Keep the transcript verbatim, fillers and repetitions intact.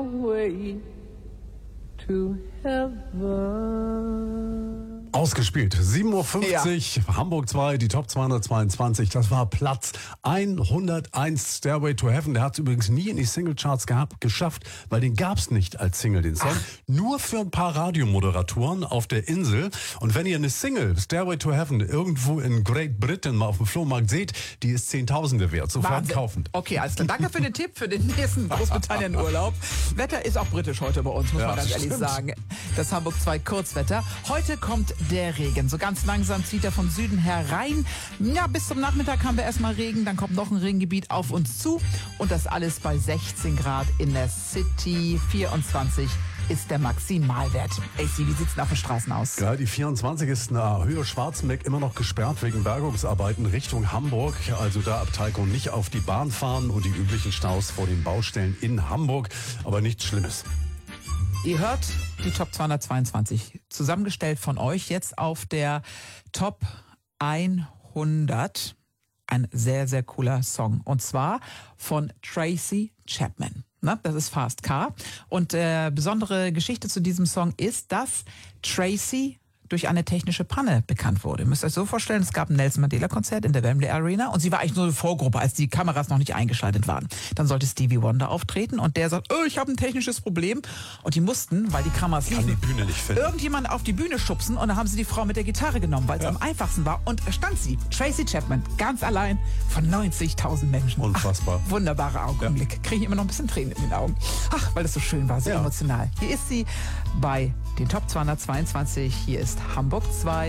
way to heaven. Ausgespielt. sieben Uhr fünfzig, ja. Hamburg zwei, die Top zweihundertzweiundzwanzig. Das war Platz hunderteins, Stairway to Heaven. Der hat es übrigens nie in die Singlecharts gehabt, geschafft, weil den gab es nicht als Single, den Song. Ach. Nur für ein paar Radiomoderatoren auf der Insel. Und wenn ihr eine Single, Stairway to Heaven, irgendwo in Great Britain mal auf dem Flohmarkt seht, die ist Zehntausende wert. Sofort Wahnsinn. Kaufen. Okay, alles klar. Danke für den Tipp für den nächsten Großbritannien-Urlaub. Wetter ist auch britisch heute bei uns, muss ja, man ganz ehrlich stimmt. sagen. Das Hamburg zwei Kurzwetter. Heute kommt der Regen. So ganz langsam zieht er vom Süden herein. Ja, bis zum Nachmittag haben wir erstmal Regen, dann kommt noch ein Regengebiet auf uns zu und das alles bei sechzehn Grad in der City. vierundzwanzig ist der Maximalwert. A C, wie sieht's denn auf den Straßen aus? Ja, die vierundzwanzig ist nach Höhe Schwarzenbeck immer noch gesperrt wegen Bergungsarbeiten Richtung Hamburg. Also da ab Teilko nicht auf die Bahn fahren und die üblichen Staus vor den Baustellen in Hamburg. Aber nichts Schlimmes. Ihr hört die Top zweihundertzweiundzwanzig, zusammengestellt von euch, jetzt auf der Top hundert. Ein sehr, sehr cooler Song. Und zwar von Tracy Chapman. Na, das ist Fast Car. Und äh, besondere Geschichte zu diesem Song ist, dass Tracy durch eine technische Panne bekannt wurde. Ihr müsst euch so vorstellen, es gab ein Nelson Mandela-Konzert in der Wembley Arena und sie war eigentlich nur eine Vorgruppe, als die Kameras noch nicht eingeschaltet waren. Dann sollte Stevie Wonder auftreten und der sagt, oh, ich habe ein technisches Problem. Und die mussten, weil die Kameras liefen, die Bühne nicht finden. Irgendjemand auf die Bühne schubsen und dann haben sie die Frau mit der Gitarre genommen, weil es ja. am einfachsten war. Und da stand sie, Tracy Chapman, ganz allein von neunzigtausend Menschen. Unfassbar. Ach, wunderbarer Augenblick. Ja. Kriege ich immer noch ein bisschen Tränen in den Augen. Ach, weil das so schön war, so ja. emotional. Hier ist sie bei den Top zweihundertzweiundzwanzig. Hier ist Hamburg zwei.